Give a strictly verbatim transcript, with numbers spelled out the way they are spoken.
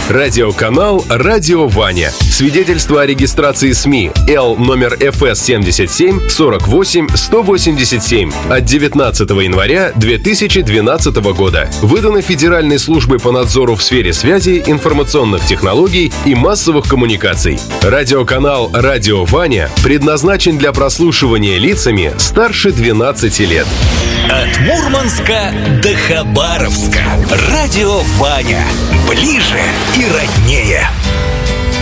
Радиоканал «Радио Ваня». Свидетельство о регистрации СМИ Л номер эф эс семьдесят семь сорок восемь сто восемьдесят семь от девятнадцатого января две тысячи двенадцатого года. Выдано Федеральной службой по надзору в сфере связи, информационных технологий и массовых коммуникаций. Радиоканал «Радио Ваня» предназначен для прослушивания лицами старше двенадцати лет. От Мурманска до Хабаровска. Радио Ваня. Ближе и роднее.